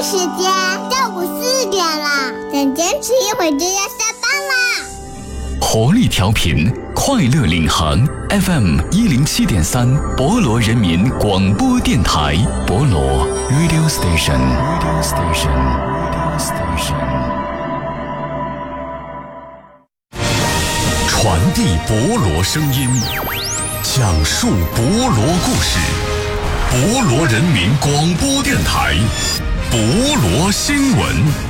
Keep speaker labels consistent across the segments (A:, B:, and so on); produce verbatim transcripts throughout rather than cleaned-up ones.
A: 时间，下午四点了，再坚持一会儿就要下班啦。
B: 活力调频，快乐领航 F M 一零七点三，博罗人民广播电台，博罗 Radio Station Radio Station Radio Station， 传递博罗声音，讲述博罗故事，博罗人民广播电台，博罗新闻。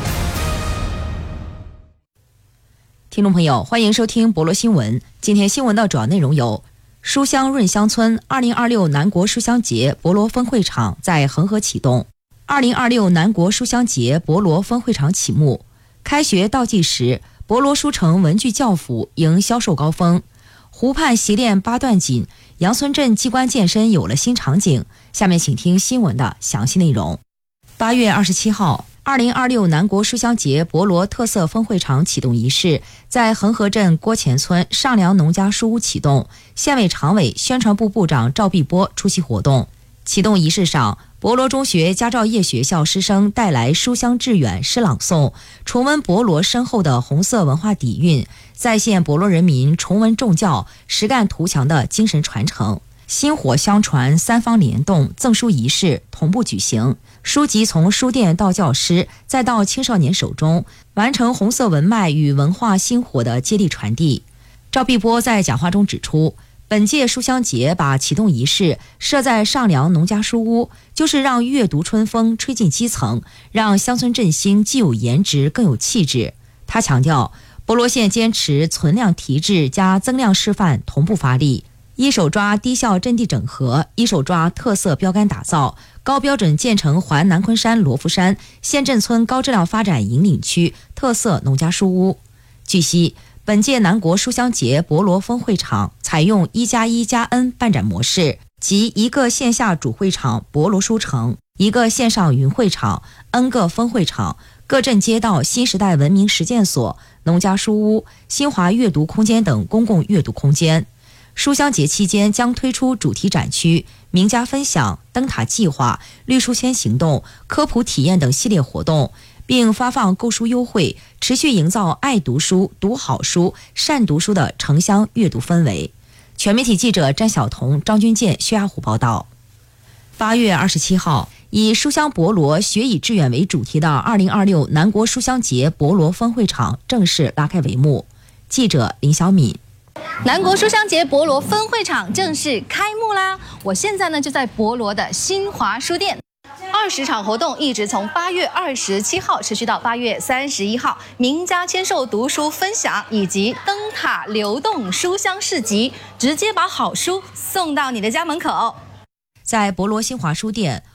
C: 听众朋友，欢迎收听博罗新闻。今天新闻的主要内容有：书香润乡村二零二六南国书香节博罗分会场在恒河启动。二零二六南国书香节博罗分会场启幕。开学倒计时，博罗书城文具教辅迎销售高峰。湖畔习练八段锦，杨村镇机关健身有了新场景。下面请听新闻的详细内容。八月二十七号。二零二六南国书香节博罗特色分会场启动仪式在恒河镇郭前村上梁农家书屋启动，县委常委、宣传部部长赵碧波出席活动。启动仪式上，博罗中学家兆业学校师生带来书香致远诗朗诵，重温博罗深厚的红色文化底蕴，再现博罗人民崇文重教、实干图强的精神传承。薪火相传，三方联动，赠书仪式同步举行。书籍从书店到教师，再到青少年手中，完成红色文脉与文化薪火的接力传递。赵碧波在讲话中指出，本届书香节把启动仪式设在上梁农家书屋，就是让阅读春风吹进基层，让乡村振兴既有颜值更有气质。他强调，博罗县坚持存量提质加增量示范同步发力，一手抓低效阵地整合，一手抓特色标杆打造，高标准建成环南昆山罗浮山县镇村高质量发展引领区特色农家书屋。据悉，本届南国书香节博罗分会场采用一加一加 N 办展模式，即一个线下主会场博罗书城，一个线上云会场 N 个分会场，各镇街道新时代文明实践所、农家书屋、新华阅读空间等公共阅读空间。书香节期间将推出主题展区、名家分享、灯塔计划、绿书签行动、科普体验等系列活动，并发放购书优惠，持续营造爱读书、读好书、善读书的城乡阅读氛围。全媒体记者詹晓彤、张军健、薛亚虎报道。八月二十七号，以书香博罗学以致远为主题的二零二六南国书香节博罗分会场正式拉开帷幕。记者林小敏。
D: 南国书香节博罗分会场正式开幕啦！我现在呢就在博罗的新华书店。二十场活动一直从八月二十七号持续到八月三十一号，名家签售读书分享以及灯塔流动书香市集，直接把好书送到你的家门口。
C: 在博罗新华书店，